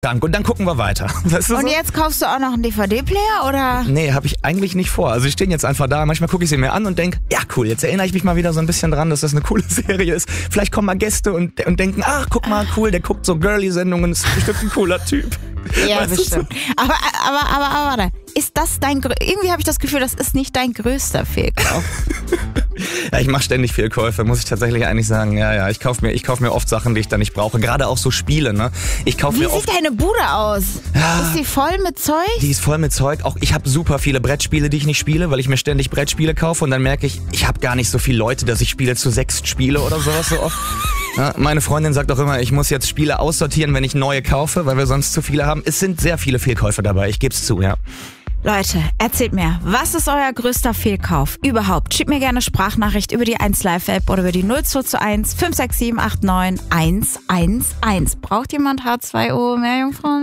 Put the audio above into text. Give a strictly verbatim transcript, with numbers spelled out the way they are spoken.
Dank. Und dann gucken wir weiter. Weißt du Und so? jetzt kaufst du auch noch einen D V D-Player, oder? Nee, habe ich eigentlich nicht vor. Also die stehen jetzt einfach da. Manchmal gucke ich sie mir an und denke, ja cool, jetzt erinnere ich mich mal wieder so ein bisschen dran, dass das eine coole Serie ist. Vielleicht kommen mal Gäste und, und denken, ach guck mal, cool, der guckt so Girly-Sendungen, ist bestimmt ein cooler Typ. Ja, Weißt du bestimmt. Aber, aber, aber, aber, warte. Ist das dein, grö- irgendwie habe ich das Gefühl, das ist nicht dein größter Fehlkauf. Ja, ich mache ständig Fehlkäufe, muss ich tatsächlich eigentlich sagen. Ja, ja, ich kaufe mir, ich kauf mir oft Sachen, die ich da nicht brauche. Gerade auch so Spiele, ne? Ich kaufe Wie mir oft... sieht deine Bude aus? Ja. Ist die voll mit Zeug? Die ist voll mit Zeug. Auch ich habe super viele Brettspiele, die ich nicht spiele, weil ich mir ständig Brettspiele kaufe und dann merke ich, ich habe gar nicht so viele Leute, dass ich Spiele zu sechs spiele oder sowas so oft. Ja, meine Freundin sagt auch immer, ich muss jetzt Spiele aussortieren, wenn ich neue kaufe, weil wir sonst zu viele haben. Es sind sehr viele Fehlkäufe dabei, ich geb's zu, ja. Leute, erzählt mir, was ist euer größter Fehlkauf überhaupt? Schickt mir gerne eine Sprachnachricht über die eins Live App oder über die null zwei eins fünf sechs sieben acht neun eins eins eins. Braucht jemand H zwei O mehr Jungfrauen?